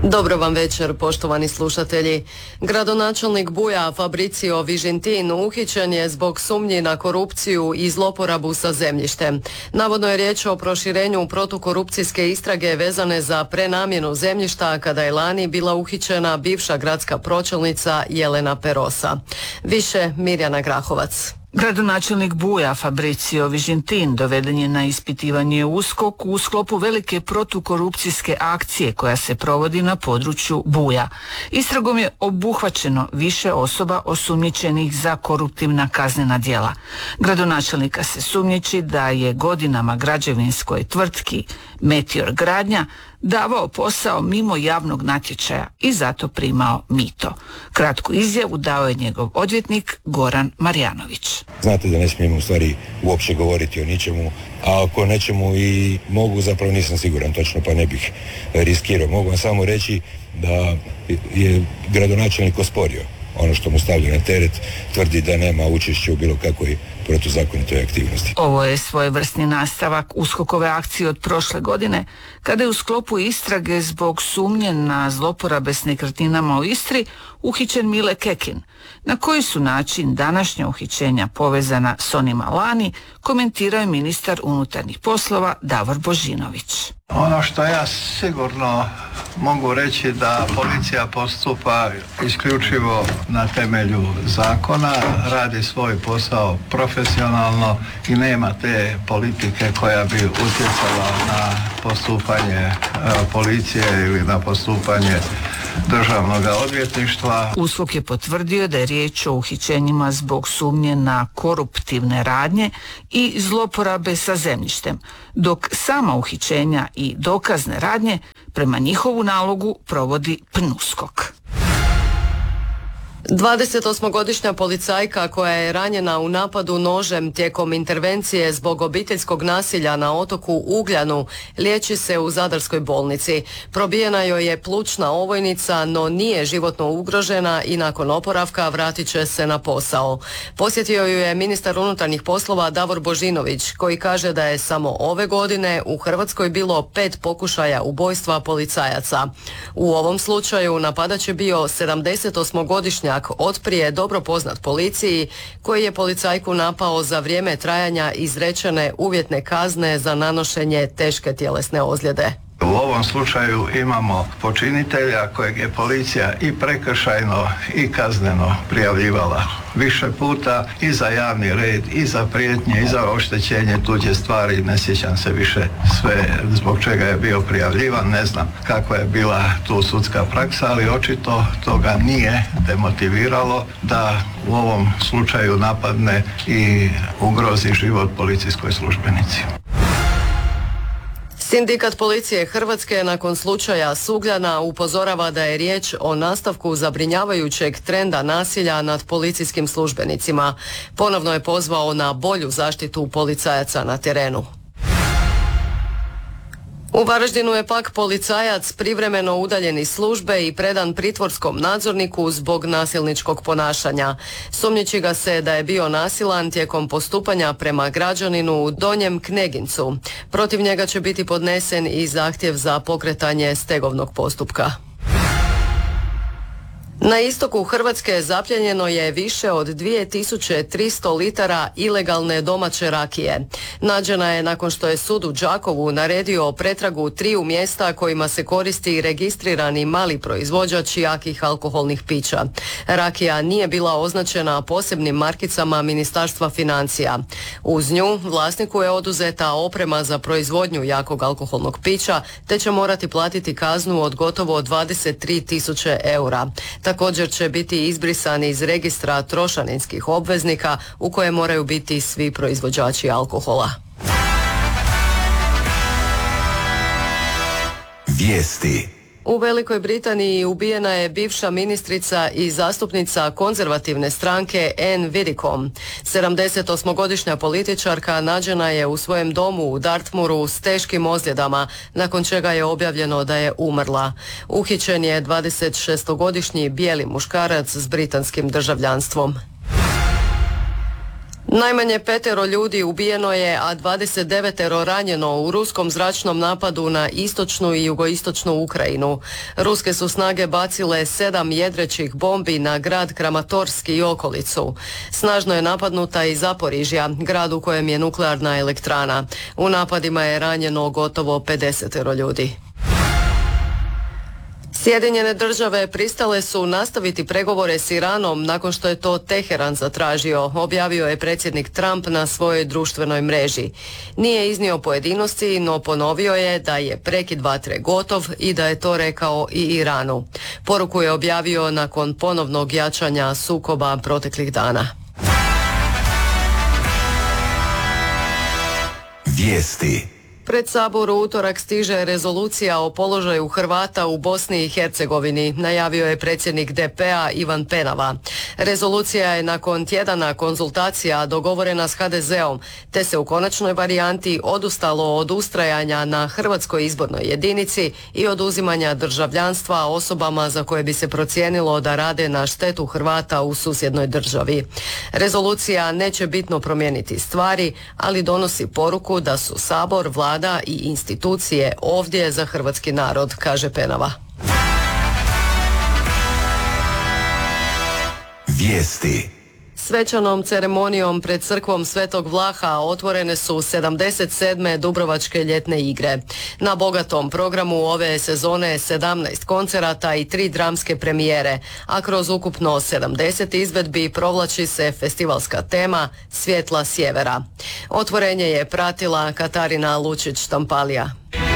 Dobro vam večer, poštovani slušatelji. Gradonačelnik Buja Fabrizio Vižintin uhićen je zbog sumnji na korupciju i zloporabu sa zemljištem. Navodno je riječ o proširenju protukorupcijske istrage vezane za prenamjenu zemljišta kada je lani bila uhićena bivša gradska pročelnica Jelena Perosa. Više Mirjana Grahovac. Gradonačelnik Buja Fabrizio Vižintin doveden je na ispitivanje u USKOK u sklopu velike protukorupcijske akcije koja se provodi na području Buja. Istragom je obuhvaćeno više osoba osumnjičenih za koruptivna kaznena djela. Gradonačelnika se sumnjiči da je godinama građevinskoj tvrtki Meteor Gradnja davao posao mimo javnog natječaja i zato primao mito. Kratku izjavu dao je njegov odvjetnik Goran Marjanović. Znate da ne smijem u stvari uopće govoriti o ničemu, a ako nečemu i mogu, zapravo nisam siguran točno, pa ne bih riskirao. Mogu vam samo reći da je gradonačelnik osporio ono što mu stavlja na teret, tvrdi da nema učešća u bilo kakvoj protuzakonitoj aktivnosti. Ovo je svojevrsni nastavak USKOK-ove akcije od prošle godine, kada je u sklopu istrage zbog sumnje na zloporabe s nekretninama u Istri uhićen Mile Kekin. Na koji su način današnja uhićenja povezana s onima lani, komentirao je ministar unutarnjih poslova Davor Božinović. Ono što ja sigurno mogu reći da policija postupa isključivo na temelju zakona, radi svoj posao profesionalno i nema te politike koja bi utjecala na postupanje policije ili na postupanje državnog odvjetništva. USKOK je potvrdio da je riječ o uhićenjima zbog sumnje na koruptivne radnje i zloporabe sa zemljištem, dok sama uhićenja i dokazne radnje prema njihovu nalogu provodi PNUSKOK. 28-godišnja policajka koja je ranjena u napadu nožem tijekom intervencije zbog obiteljskog nasilja na otoku Ugljanu liječi se u Zadarskoj bolnici. Probijena joj je plućna ovojnica, no nije životno ugrožena i nakon oporavka vratit će se na posao. Posjetio ju je ministar unutarnjih poslova Davor Božinović, koji kaže da je samo ove godine u Hrvatskoj bilo 5 pokušaja ubojstva policajaca. U ovom slučaju napadač je bio 78-godišnjak otprije dobro poznat policiji, koji je policajku napao za vrijeme trajanja izrečene uvjetne kazne za nanošenje teške tjelesne ozljede. U ovom slučaju imamo počinitelja kojeg je policija i prekršajno i kazneno prijavljivala više puta i za javni red, i za prijetnje, i za oštećenje tuđe stvari. Ne sjećam se više sve zbog čega je bio prijavljivan, ne znam kakva je bila tu sudska praksa, ali očito toga nije demotiviralo da u ovom slučaju napadne i ugrozi život policijskoj službenici. Sindikat policije Hrvatske nakon slučaja s Ugljana upozorava da je riječ o nastavku zabrinjavajućeg trenda nasilja nad policijskim službenicima. Ponovno je pozvao na bolju zaštitu policajaca na terenu. U Varaždinu je pak policajac privremeno udaljen iz službe i predan pritvorskom nadzorniku zbog nasilničkog ponašanja. Sumnjiči ga se da je bio nasilan tijekom postupanja prema građaninu u Donjem Knegincu. Protiv njega će biti podnesen i zahtjev za pokretanje stegovnog postupka. Na istoku Hrvatske zapljenjeno je više od 2300 litara ilegalne domaće rakije. Nađena je nakon što je sud u Đakovu naredio pretragu 3 mjesta kojima se koristi registrirani mali proizvođač jakih alkoholnih pića. Rakija nije bila označena posebnim markicama Ministarstva financija. Uz nju vlasniku je oduzeta oprema za proizvodnju jakog alkoholnog pića, te će morati platiti kaznu od gotovo 23.000 eura. Također će biti izbrisan iz registra trošarinskih obveznika u koje moraju biti svi proizvođači alkohola. Vijesti. U Velikoj Britaniji ubijena je bivša ministrica i zastupnica konzervativne stranke Anne Widdecombe. 78-godišnja političarka nađena je u svojem domu u Dartmouru s teškim ozljedama, nakon čega je objavljeno da je umrla. Uhićen je 26-godišnji bijeli muškarac s britanskim državljanstvom. Najmanje 5 ljudi ubijeno je, a 29 ranjeno u ruskom zračnom napadu na istočnu i jugoistočnu Ukrajinu. Ruske su snage bacile 7 jedrećih bombi na grad Kramatorski i okolicu. Snažno je napadnuta i Zaporižja, grad u kojem je nuklearna elektrana. U napadima je ranjeno gotovo 50 ljudi. Sjedinjene države pristale su nastaviti pregovore s Iranom nakon što je to Teheran zatražio, objavio je predsjednik Trump na svojoj društvenoj mreži. Nije iznio pojedinosti, no ponovio je da je prekid vatre gotov i da je to rekao i Iranu. Poruku je objavio nakon ponovnog jačanja sukoba proteklih dana. Vijesti. Pred Sabor u utorak stiže rezolucija o položaju Hrvata u Bosni i Hercegovini, najavio je predsjednik DP-a Ivan Penava. Rezolucija je nakon tjedana konzultacija dogovorena s HDZ-om, te se u konačnoj varijanti odustalo od ustrajanja na hrvatskoj izbornoj jedinici i oduzimanja državljanstva osobama za koje bi se procijenilo da rade na štetu Hrvata u susjednoj državi. Rezolucija neće bitno promijeniti stvari, ali donosi poruku da su Sabor, Vlada i institucije ovdje za hrvatski narod, kaže Penava. Vijesti. Svečanom ceremonijom pred crkvom Svetog Vlaha otvorene su 77. Dubrovačke ljetne igre. Na bogatom programu ove sezone 17 koncerata i 3 dramske premijere, a kroz ukupno 70 izvedbi provlači se festivalska tema Svjetla sjevera. Otvorenje je pratila Katarina Lučić-Štampalija.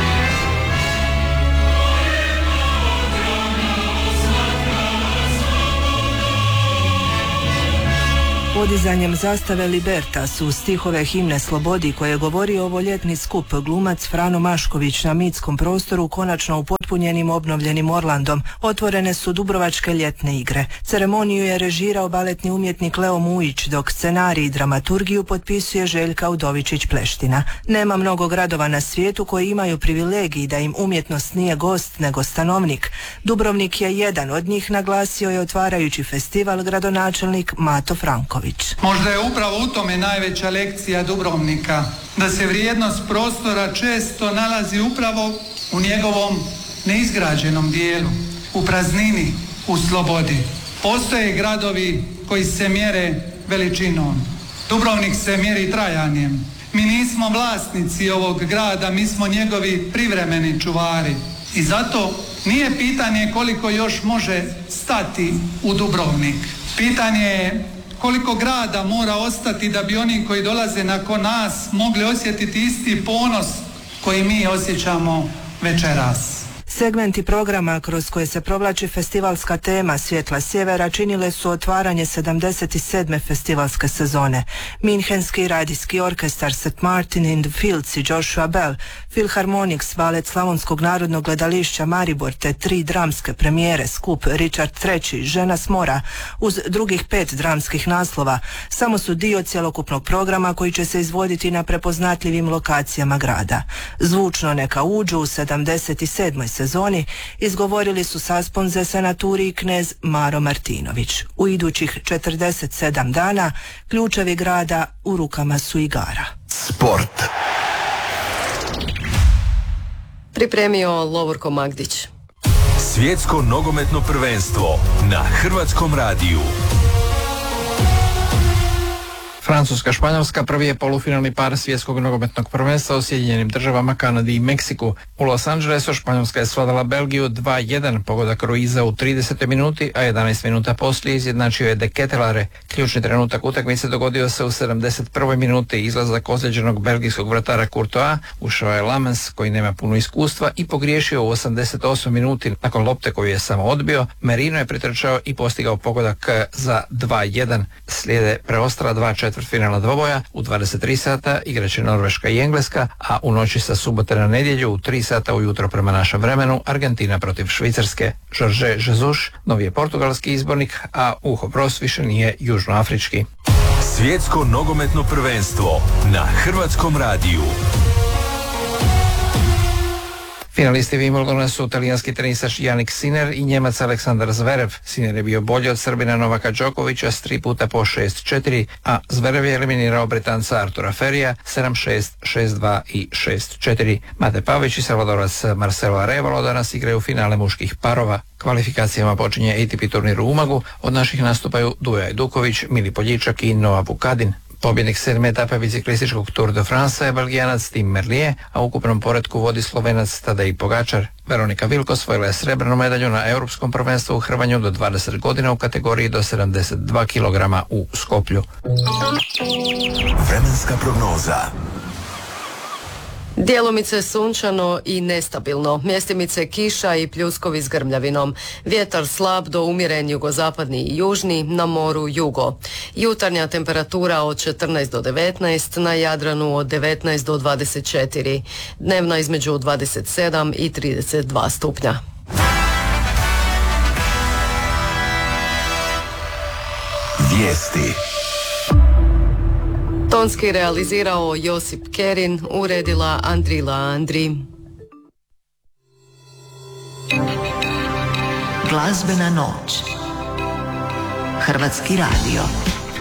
Podizanjem zastave Libertas u stihove himne Slobodi koje je govorio ovo ljetni skup glumac Frano Mašković na mitskom prostoru konačno upotpunjenim obnovljenim Orlandom otvorene su Dubrovačke ljetne igre. Ceremoniju je režirao baletni umjetnik Leo Mujić, dok scenarij i dramaturgiju potpisuje Željka Udovičić-Pleština. Nema mnogo gradova na svijetu koji imaju privilegij da im umjetnost nije gost nego stanovnik. Dubrovnik je jedan od njih, naglasio je otvarajući festival gradonačelnik Mato Franković. Možda je upravo u tome najveća lekcija Dubrovnika, da se vrijednost prostora često nalazi upravo u njegovom neizgrađenom dijelu, u praznini, u slobodi. Postoje gradovi koji se mjere veličinom. Dubrovnik se mjeri trajanjem. Mi nismo vlasnici ovog grada, mi smo njegovi privremeni čuvari. I zato nije pitanje koliko još može stati u Dubrovnik. Pitanje je koliko grada mora ostati da bi oni koji dolaze nakon nas mogli osjetiti isti ponos koji mi osjećamo večeras. Segmenti programa kroz koje se provlači festivalska tema Svjetla sjevera činile su otvaranje 77. festivalske sezone. Minhenski radijski orkestar St. Martin in the Fields i Joshua Bell, Philharmonics, balet Slavonskog narodnog gledališća Maribor te 3 dramske premijere, skup Richard III, Žena s mora, uz drugih 5 dramskih naslova, samo su dio cjelokupnog programa koji će se izvoditi na prepoznatljivim lokacijama grada. Zvučno neka uđu u 77. sezoni izgovorili su Sasponze Senaturi i knez Maro Martinović. U idućih 47 dana ključevi grada u rukama su igara. Sport. Pripremio Lovorko Magdić. Svjetsko nogometno prvenstvo na Hrvatskom radiju. Francuska-Španjolska prvi je polufinalni par svjetskog nogometnog prvenstva u Sjedinjenim državama, Kanadi i Meksiku. U Los Angelesu Španjolska je svladala Belgiju 2-1, pogodak Ruiza u 30. minuti, a 11 minuta poslije izjednačio je De Ketelare. Ključni trenutak utakmice dogodio se u 71. minuti. Izlazak ozlijeđenog belgijskog vratara Courtois, ušao je Lamens koji nema puno iskustva i pogriješio u 88. minuti. Nakon lopte koju je samo odbio, Merino je pritrčao i postigao pogodak za 2-1. Slijede preostala 2 četvrtfinalna dvoboja. U 23 sata igraće Norveška i Engleska, a u noći sa subote na nedjelju u 3 sata ujutro prema našem vremenu Argentina protiv Švicarske. Jorge Jesus novi je portugalski izbornik, a Uho Bros više nije južnoafrički. Svjetsko nogometno prvenstvo na Hrvatskom radiju. Finalisti Wimbledona su talijanski tenisaš Jannik Sinner i Njemac Aleksandar Zverev. Sinner je bio bolji od Srbina Novaka Đokovića s 3 puta po 6-4, a Zverev je eliminirao Britanca Artura Ferija 7-6, 6-2 i 6-4. Mate Pavić i Salvadorac Marcelo Arevalo danas igraju finale muških parova. Kvalifikacijama počinje ATP turnir u Umagu. Od naših nastupaju Duja Ajduković, Mili Poljičak i Noa Vukadin. Pobjednik 7. etape biciklističkog Tour de France je Belgijanac Tim Merlier, a u ukupnom poretku vodi Slovenac Tadej Pogačar. Veronika Vilko osvojila je srebrnu medalju na Europskom prvenstvu u hrvanju do 20 godina u kategoriji do 72 kg u Skoplju. Vremenska prognoza. Djelomice sunčano i nestabilno, mjestimice kiša i pljuskovi s grmljavinom, vjetar slab do umjeren jugozapadni i južni, na moru jugo. Jutarnja temperatura od 14 do 19, na Jadranu od 19 do 24, dnevna između 27 i 32 stupnja. Vijesti. Tonski realizirao Josip Kerin, uredila Andrila Andri. Glazbena noć. Hrvatski radio.